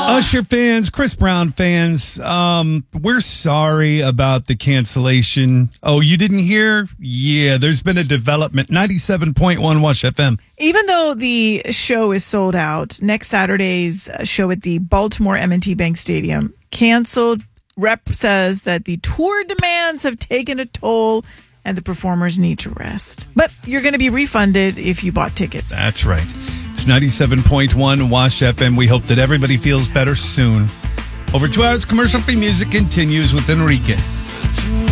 Usher fans, Chris Brown fans, we're sorry about the cancellation. Oh, you didn't hear? Yeah, there's been a development. 97.1 Wash FM. Even though the show is sold out, next Saturday's show at the Baltimore M&T Bank Stadium canceled. Rep says that the tour demands have taken a toll and the performers need to rest. But you're going to be refunded if you bought tickets. That's right. It's 97.1 Wash FM. We hope that everybody feels better soon. Over 2 hours, commercial-free music continues with Enrique.